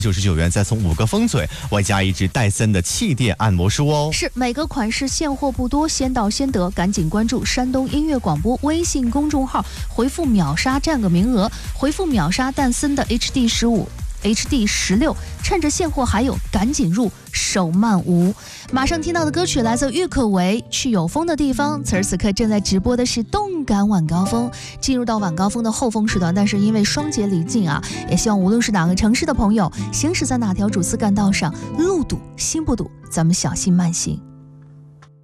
99元再送5个风嘴，外加一支戴森的气垫按摩梳哦。 是，每个款式现货不多，先到先得，赶紧关注山东音乐广播微信公众号，回复秒杀占个名额，回复秒杀戴森的 HD15、HD16，趁着现货还有，赶紧入，手慢无。马上听到的歌曲来自郁可唯，去有风的地方。此时此刻正在直播的是动感晚高峰，进入到晚高峰的后风时段，但是因为双节临近啊，也希望无论是哪个城市的朋友，行驶在哪条主次干道上，路堵心不堵，咱们小心慢行。